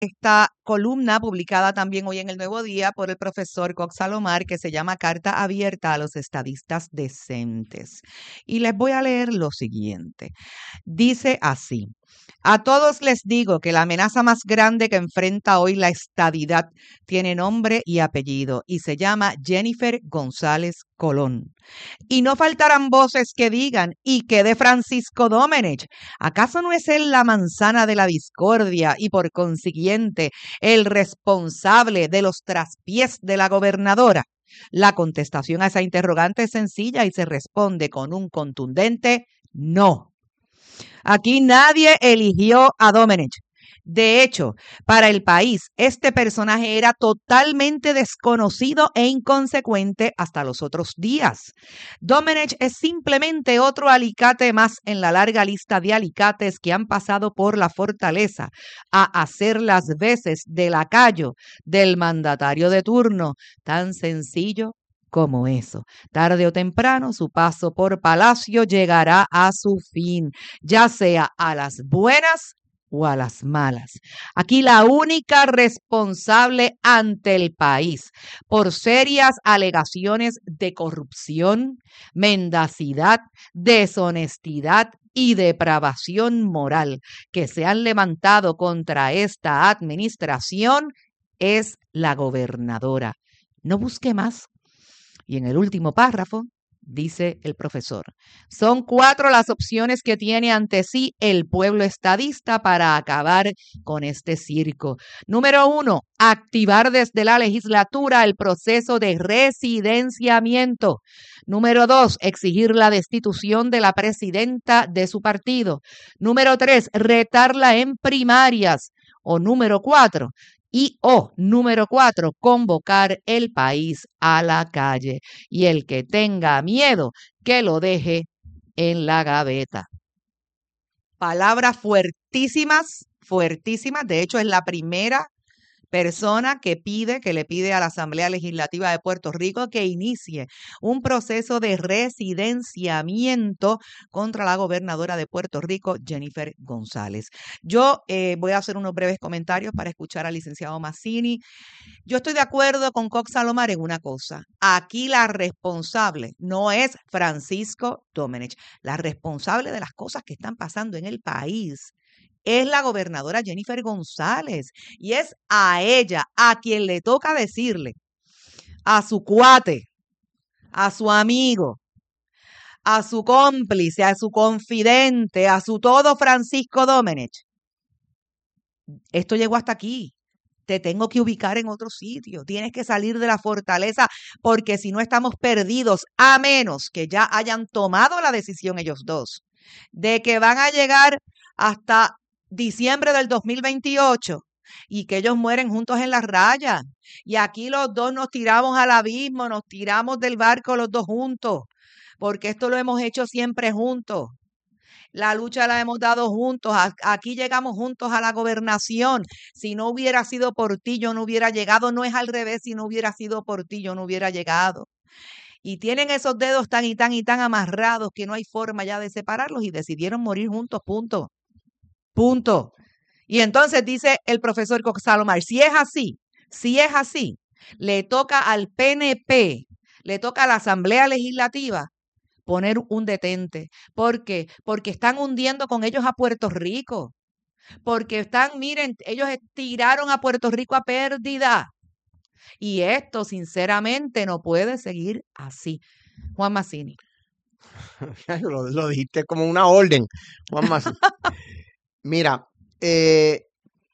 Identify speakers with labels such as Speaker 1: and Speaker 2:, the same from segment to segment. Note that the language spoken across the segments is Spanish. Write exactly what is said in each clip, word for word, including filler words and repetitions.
Speaker 1: esta columna publicada también hoy en El Nuevo Día por el profesor Cox Salomar, que se llama Carta Abierta a los Estadistas Decentes. Y les voy a leer lo siguiente. Dice así: a todos les digo que la amenaza más grande que enfrenta hoy la estadidad tiene nombre y apellido y se llama Jennifer González Colón. Y no faltarán voces que digan, ¿y qué de Francisco Domenech? ¿Acaso no es él la manzana de la discordia y por consiguiente el responsable de los traspiés de la gobernadora? La contestación a esa interrogante es sencilla y se responde con un contundente no. Aquí nadie eligió a Domenech. De hecho, para el país, este personaje era totalmente desconocido e inconsecuente hasta los otros días. Domenech es simplemente otro alicate más en la larga lista de alicates que han pasado por la fortaleza a hacer las veces de lacayo del mandatario de turno. Tan sencillo como eso. Tarde o temprano, su paso por Palacio llegará a su fin, ya sea a las buenas o a las malas. Aquí la única responsable ante el país por serias alegaciones de corrupción, mendacidad, deshonestidad y depravación moral que se han levantado contra esta administración es la gobernadora. No busque más. Y en el último párrafo dice el profesor, son cuatro las opciones que tiene ante sí el pueblo estadista para acabar con este circo. Número uno, activar desde la legislatura el proceso de residenciamiento. Número dos, exigir la destitución de la presidenta de su partido. Número tres, retarla en primarias. O número cuatro, Y o número cuatro, convocar el país a la calle. Y el que tenga miedo, que lo deje en la gaveta. Palabras fuertísimas, fuertísimas. De hecho, es la primera persona que pide, que le pide a la Asamblea Legislativa de Puerto Rico que inicie un proceso de residenciamiento contra la gobernadora de Puerto Rico, Jennifer González. Yo eh, voy a hacer unos breves comentarios para escuchar al licenciado Mazzini. Yo estoy de acuerdo con Cox Salomar en una cosa. Aquí la responsable no es Francisco Domenech. La responsable de las cosas que están pasando en el país es la gobernadora Jennifer González y es a ella a quien le toca decirle a su cuate, a su amigo, a su cómplice, a su confidente, a su todo Francisco Domenech. Esto llegó hasta aquí. Te tengo que ubicar en otro sitio. Tienes que salir de la fortaleza porque si no estamos perdidos, a menos que ya hayan tomado la decisión ellos dos de que van a llegar hasta diciembre del dos mil veintiocho y que ellos mueren juntos en la raya. Y aquí los dos nos tiramos al abismo, nos tiramos del barco los dos juntos, porque esto lo hemos hecho siempre juntos. La lucha la hemos dado juntos. Aquí llegamos juntos a la gobernación. Si no hubiera sido por ti, yo no hubiera llegado. No es al revés, si no hubiera sido por ti, yo no hubiera llegado. Y tienen esos dedos tan y tan y tan amarrados que no hay forma ya de separarlos y decidieron morir juntos, punto. Punto. Y entonces dice el profesor Cox Salomar, si es así, si es así, le toca al P N P, le toca a la Asamblea Legislativa poner un detente. ¿Por qué? Porque están hundiendo con ellos a Puerto Rico. Porque están, miren, ellos tiraron a Puerto Rico a pérdida. Y esto, sinceramente, no puede seguir así. Juan Mazzini.
Speaker 2: Lo, lo dijiste como una orden, Juan Mazzini. Mira, eh,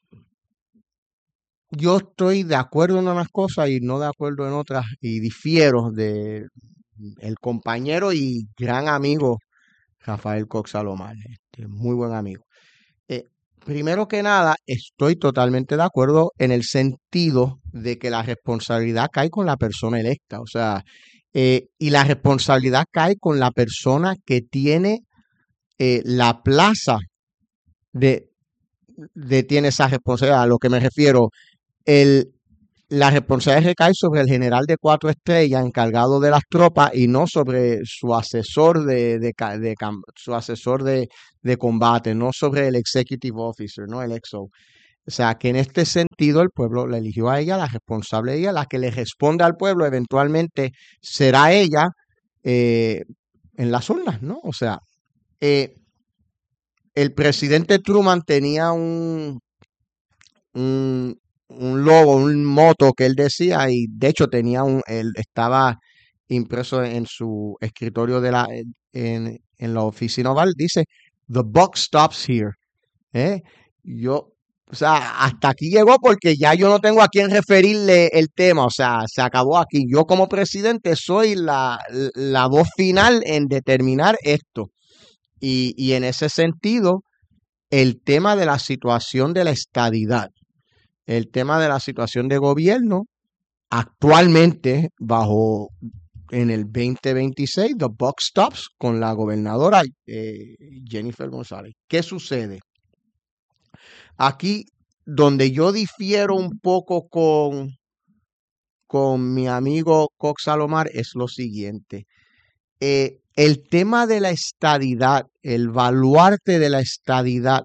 Speaker 2: yo estoy de acuerdo en unas cosas y no de acuerdo en otras, y difiero de el compañero y gran amigo Rafael Cox Salomar, este, muy buen amigo. Eh, primero que nada, estoy totalmente de acuerdo en el sentido de que la responsabilidad cae con la persona electa, o sea, eh, y la responsabilidad cae con la persona que tiene eh, la plaza de, de tiene esa responsabilidad. A lo que me refiero, el, la responsabilidad recae sobre el general de cuatro estrellas encargado de las tropas y no sobre su asesor de, de, de, de su asesor de, de combate, no sobre el executive officer, no el X O. O sea, que en este sentido el pueblo la eligió a ella, la responsable de ella, la que le responde al pueblo eventualmente será ella eh, en las urnas, ¿no? O sea, eh, el presidente Truman tenía un, un, un logo, un moto que él decía, y de hecho tenía un, él estaba impreso en su escritorio de la, en, en la oficina oval, dice, "The buck stops here". ¿eh? Yo, o sea, hasta aquí llegó porque ya yo no tengo a quién referirle el tema, o sea, se acabó aquí. Yo como presidente soy la, la voz final en determinar esto. Y, y en ese sentido, el tema de la situación de la estadidad, el tema de la situación de gobierno, actualmente bajo en el veinte veintiséis, the buck stops con la gobernadora eh, Jennifer González. ¿Qué sucede? Aquí donde yo difiero un poco con, con mi amigo Cox Salomar es lo siguiente. Eh, el tema de la estadidad, el baluarte de la estadidad,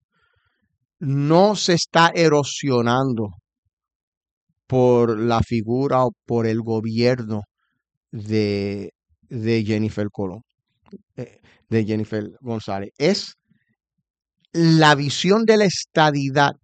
Speaker 2: no se está erosionando por la figura o por el gobierno de, de Jennifer Colón, eh, de Jennifer González. Es la visión de la estadidad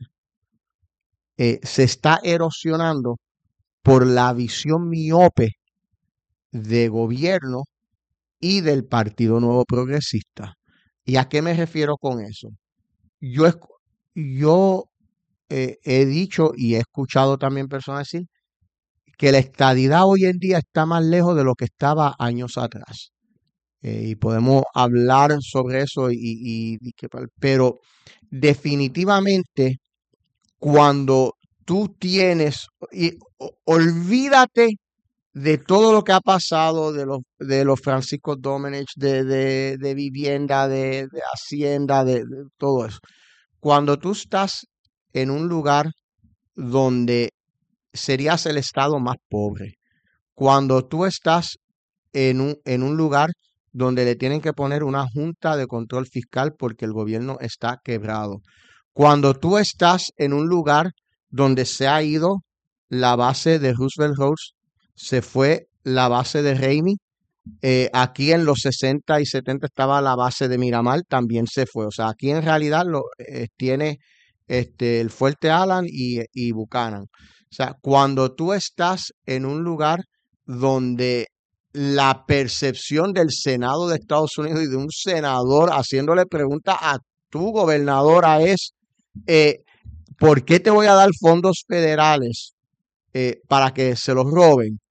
Speaker 2: eh, se está erosionando por la visión miope de gobierno y del Partido Nuevo Progresista. ¿Y a qué me refiero con eso? Yo, yo eh, he dicho y he escuchado también personas decir que la estadidad hoy en día está más lejos de lo que estaba años atrás. Eh, y podemos hablar sobre eso, y, y, y que, pero definitivamente cuando tú tienes, y, o, olvídate de todo lo que ha pasado, de los, de los Francisco Domenech, de, de, de vivienda, de, de hacienda, de, de todo eso. Cuando tú estás en un lugar donde serías el estado más pobre, cuando tú estás en un, en un lugar donde le tienen que poner una junta de control fiscal porque el gobierno está quebrado, cuando tú estás en un lugar donde se ha ido la base de Roosevelt Roads, se fue la base de Raimi, eh, aquí en los sesenta y setenta estaba la base de Miramar, también se fue. O sea, aquí en realidad lo, eh, tiene este, el Fuerte Allen y, y Buchanan. O sea, cuando tú estás en un lugar donde la percepción del Senado de Estados Unidos y de un senador haciéndole pregunta a tu gobernadora es, eh, ¿por qué te voy a dar fondos federales eh, para que se los roben?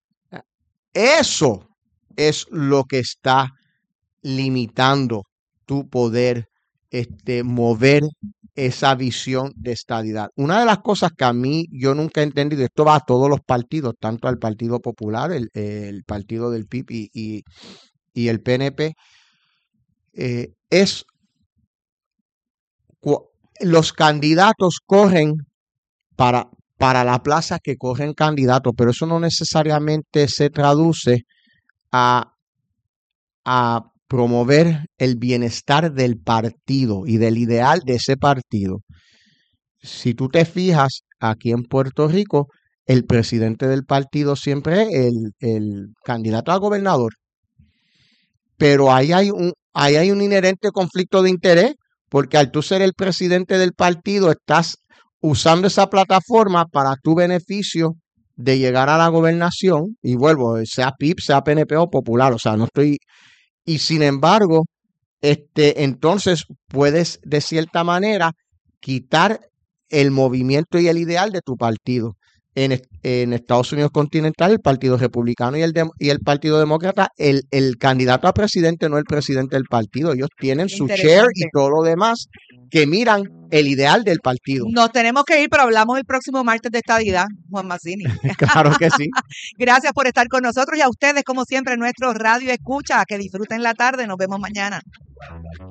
Speaker 2: Eso es lo que está limitando tu poder este, mover esa visión de estadidad. Una de las cosas que a mí yo nunca he entendido, esto va a todos los partidos, tanto al Partido Popular, el, el partido del P I B y, y, y el P N P, eh, es los candidatos corren para, para la plaza que corren candidatos, pero eso no necesariamente se traduce a, a promover el bienestar del partido y del ideal de ese partido. Si tú te fijas, aquí en Puerto Rico, el presidente del partido siempre es el, el candidato a gobernador. Pero ahí hay, un, ahí hay un inherente conflicto de interés, porque al tú ser el presidente del partido, estás usando esa plataforma para tu beneficio de llegar a la gobernación, y vuelvo, sea P I B, sea P N P o Popular, o sea, no estoy... Y sin embargo, este, entonces puedes de cierta manera quitar el movimiento y el ideal de tu partido. En, en Estados Unidos continental, el Partido Republicano y el, de, y el Partido Demócrata, el, el candidato a presidente no es el presidente del partido. Ellos tienen su chair y todo lo demás que miran el ideal del partido.
Speaker 1: Nos tenemos que ir, pero hablamos el próximo martes de estadidad, Juan Mazzini.
Speaker 2: Claro que sí.
Speaker 1: Gracias por estar con nosotros y a ustedes, como siempre, nuestro Radio Escucha. Que disfruten la tarde. Nos vemos mañana.